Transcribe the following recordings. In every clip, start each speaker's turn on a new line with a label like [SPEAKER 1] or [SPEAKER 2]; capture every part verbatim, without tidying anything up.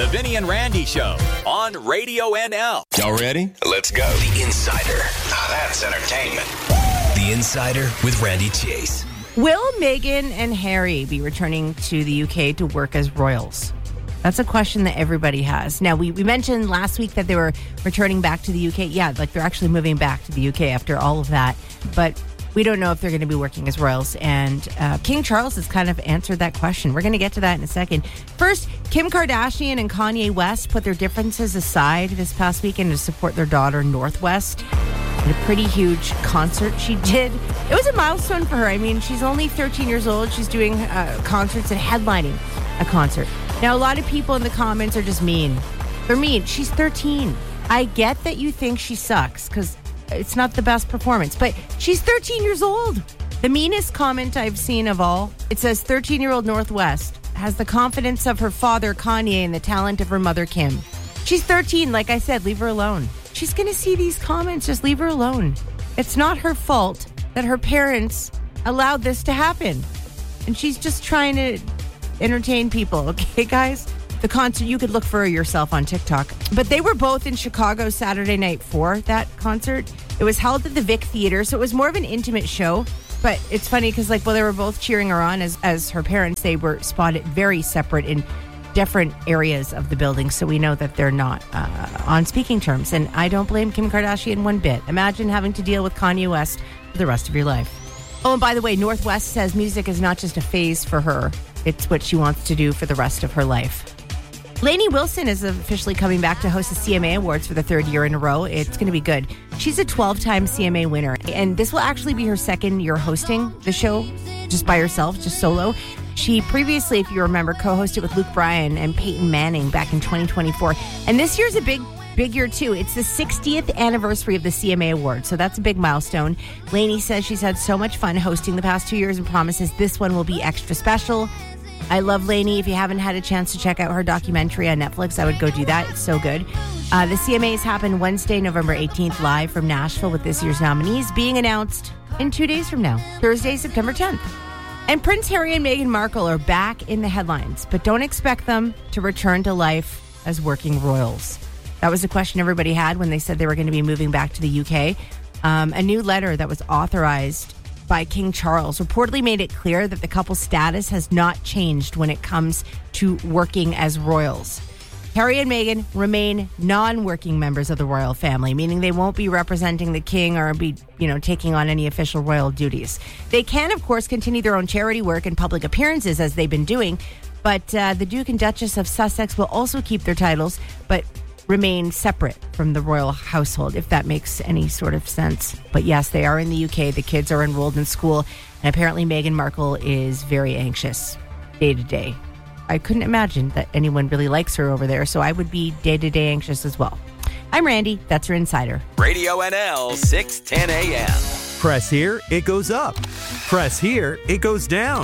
[SPEAKER 1] The Vinny and Randy Show on Radio N L.
[SPEAKER 2] Y'all ready?
[SPEAKER 3] Let's go. The Insider. Now that's entertainment. The Insider with Randy Chase.
[SPEAKER 4] Will Meghan and Harry be returning to the U K to work as royals? That's a question that everybody has. Now, we, we mentioned last week that they were returning back to the U K. Yeah, like they're actually moving back to the U K after all of that. But we don't know if they're going to be working as royals. And uh, King Charles has kind of answered that question. We're going to get to that in a second. First, Kim Kardashian and Kanye West put their differences aside this past weekend to support their daughter, North West. A pretty huge concert she did. It was a milestone for her. I mean, she's only thirteen years old. She's doing uh, concerts and headlining a concert. Now, a lot of people in the comments are just mean. They're mean. She's thirteen. I get that you think she sucks because it's not the best performance, but she's thirteen years old. The meanest comment I've seen of all, it says thirteen-year-old North West has the confidence of her father, Kanye, and the talent of her mother, Kim. She's thirteen. Like I said, leave her alone. She's going to see these comments. Just leave her alone. It's not her fault that her parents allowed this to happen. And she's just trying to entertain people. Okay, guys? The concert, you could look for yourself on TikTok. But they were both in Chicago Saturday night for that concert. It was held at the Vic Theater, so it was more of an intimate show. But it's funny because, like, while they were both cheering her on as, as her parents, they were spotted very separate in different areas of the building, so we know that they're not uh, on speaking terms. And I don't blame Kim Kardashian one bit. Imagine having to deal with Kanye West for the rest of your life. Oh, and by the way, North West says music is not just a phase for her. It's what she wants to do for the rest of her life. Lainey Wilson is officially coming back to host the C M A Awards for the third year in a row. It's going to be good. She's a twelve-time C M A winner, and this will actually be her second year hosting the show just by herself, just solo. She previously, if you remember, co-hosted with Luke Bryan and Peyton Manning back in twenty twenty-four. And this year's a big, big year, too. It's the sixtieth anniversary of the C M A Awards, so that's a big milestone. Lainey says she's had so much fun hosting the past two years and promises this one will be extra special. I love Lainey. If you haven't had a chance to check out her documentary on Netflix, I would go do that. It's so good. Uh, the C M As happen Wednesday, November eighteenth, live from Nashville with this year's nominees being announced in two days from now, Thursday, September tenth. And Prince Harry and Meghan Markle are back in the headlines, but don't expect them to return to life as working royals. That was the question everybody had when they said they were going to be moving back to the U K. Um, a new letter that was authorized by King Charles reportedly made it clear that the couple's status has not changed when it comes to working as royals. Harry and Meghan remain non-working members of the royal family, meaning they won't be representing the king or be, you know, taking on any official royal duties. They can, of course, continue their own charity work and public appearances as they've been doing, but uh, the Duke and Duchess of Sussex will also keep their titles, but remain separate from the royal household, if that makes any sort of sense. But yes, they are in the U K. The kids are enrolled in school, and apparently Meghan Markle is very anxious day to day. I couldn't imagine that anyone really likes her over there, so I would be day-to-day anxious as well. I'm Randy. That's your Insider.
[SPEAKER 1] Radio N L, six ten a.m.
[SPEAKER 5] Press here, it goes up. Press here, it goes down.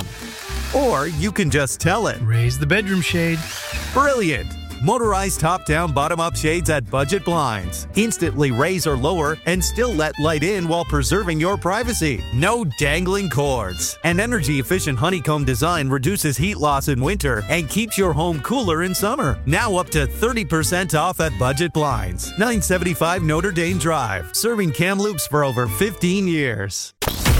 [SPEAKER 5] Or you can just tell it.
[SPEAKER 6] Raise the bedroom shade.
[SPEAKER 5] Brilliant. Motorized top-down, bottom-up shades at Budget Blinds. Instantly raise or lower and still let light in while preserving your privacy. No dangling cords. An energy-efficient honeycomb design reduces heat loss in winter and keeps your home cooler in summer. Now up to thirty percent off at Budget Blinds. nine seventy-five Notre Dame Drive. Serving Kamloops for over fifteen years.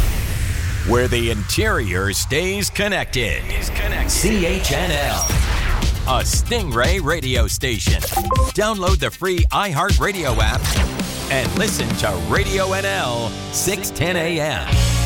[SPEAKER 1] Where the interior stays connected. Is connected. C H N L. A Stingray radio station. Download the free iHeartRadio app and listen to Radio N L, six ten a.m.